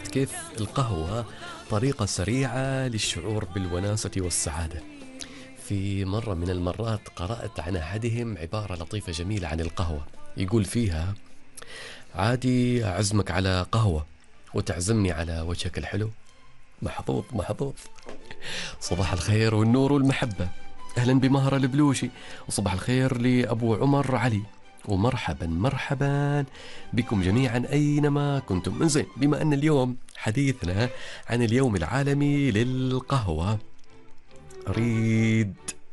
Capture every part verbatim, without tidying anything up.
لاحظت كيف القهوة طريقة سريعة للشعور بالوناسة والسعادة. في مرة من المرات قرأت عن أحدهم عبارة لطيفة جميلة عن القهوة، يقول فيها: عادي أعزمك على قهوة وتعزمني على وجهك الحلو. محظوظ محظوظ. صباح الخير والنور والمحبة، أهلا بمهر البلوشي، وصباح الخير لأبو عمر علي، ومرحبا مرحبا بكم جميعا أينما كنتم. انزين، بما أن اليوم حديثنا عن اليوم العالمي للقهوة، أريد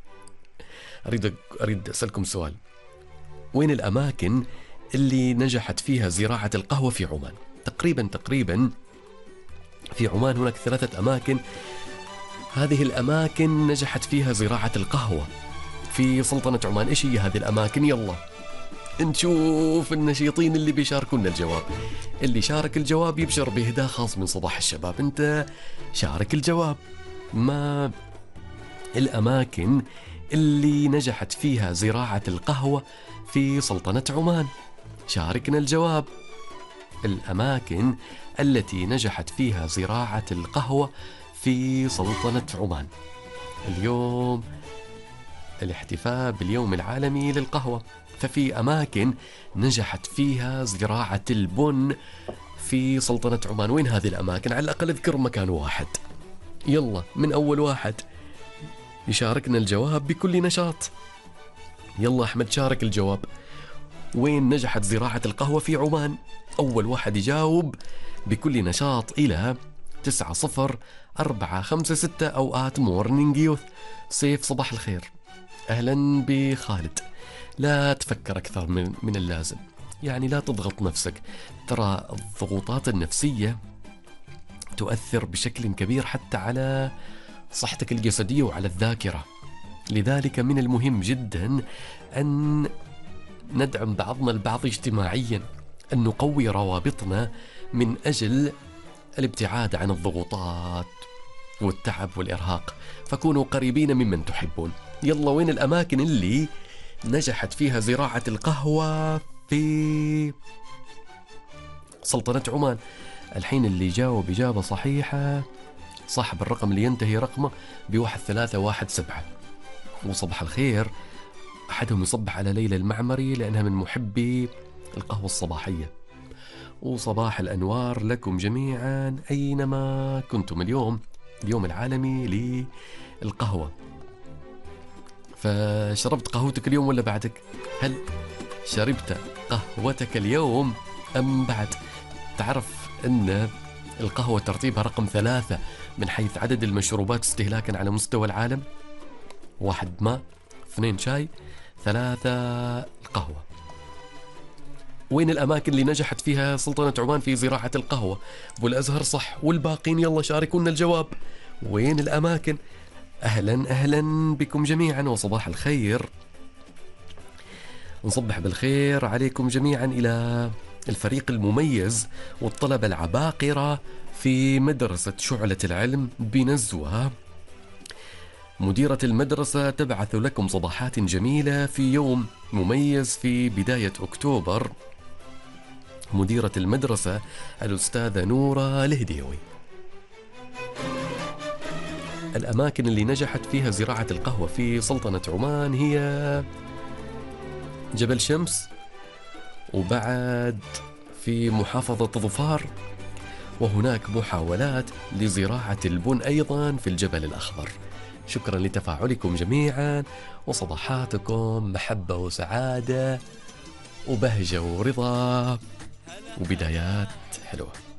أريد أريد أسألكم سؤال: وين الأماكن اللي نجحت فيها زراعة القهوة في عمان؟ تقريبا تقريبا في عمان هناك ثلاثة أماكن، هذه الأماكن نجحت فيها زراعة القهوة في سلطنة عمان. إيش هي هذه الأماكن؟ يلا نشوف النشيطين اللي بيشاركونا الجواب. اللي شارك الجواب يبشر بهداء خاص من صباح الشباب. انت شارك الجواب. ما الأماكن اللي نجحت فيها زراعة القهوة في سلطنة عمان؟ شاركنا الجواب. الأماكن التي نجحت فيها زراعة القهوة في سلطنة عمان. اليوم الاحتفاء باليوم العالمي للقهوة، ففي أماكن نجحت فيها زراعة البن في سلطنة عمان. وين هذه الأماكن؟ على الأقل اذكر مكان واحد. يلا من أول واحد يشاركنا الجواب بكل نشاط. يلا أحمد شارك الجواب. وين نجحت زراعة القهوة في عمان؟ أول واحد يجاوب بكل نشاط إلى تسعة صفر أربعة خمسة ستة أو آت مورنينج يوث. سيف صباح الخير، أهلا بخالد. لا تفكر أكثر من, من اللازم، يعني لا تضغط نفسك، ترى الضغوطات النفسية تؤثر بشكل كبير حتى على صحتك الجسدية وعلى الذاكرة. لذلك من المهم جدا أن ندعم بعضنا البعض اجتماعيا، أن نقوي روابطنا من أجل الابتعاد عن الضغوطات والتعب والإرهاق، فكونوا قريبين ممن تحبون. يلا وين الأماكن اللي نجحت فيها زراعة القهوة في سلطنة عمان؟ الحين اللي جاوب إجابة صحيحة صاحب الرقم اللي ينتهي رقمه بواحد ثلاثة واحد سبعة. وصباح الخير، أحدهم يصبح على ليلى المعمري لأنها من محبي القهوة الصباحية. وصباح الأنوار لكم جميعا أينما كنتم. اليوم اليوم العالمي للقهوة، فشربت قهوتك اليوم ولا بعدك؟ هل شربت قهوتك اليوم أم بعد؟ تعرف أن القهوة ترتيبها رقم ثلاثة من حيث عدد المشروبات استهلاكا على مستوى العالم. واحد ماء، اثنين شاي، ثلاثة القهوة. وين الأماكن اللي نجحت فيها سلطنة عمان في زراعة القهوة؟ أبو الأزهر صح، والباقين يلا شاركونا الجواب. وين الأماكن؟ أهلا أهلا بكم جميعا وصباح الخير. نصبح بالخير عليكم جميعا إلى الفريق المميز والطلبة العباقرة في مدرسة شعلة العلم بنزوة. مديرة المدرسة تبعث لكم صباحات جميلة في يوم مميز في بداية أكتوبر. مديرة المدرسة الأستاذة نورة الهديوي. الأماكن اللي نجحت فيها زراعة القهوة في سلطنة عمان هي جبل شمس، وبعد في محافظة ظفار، وهناك محاولات لزراعة البن أيضا في الجبل الأخضر. شكرا لتفاعلكم جميعا، وصباحاتكم محبة وسعادة وبهجة ورضا وبدايات حلوة.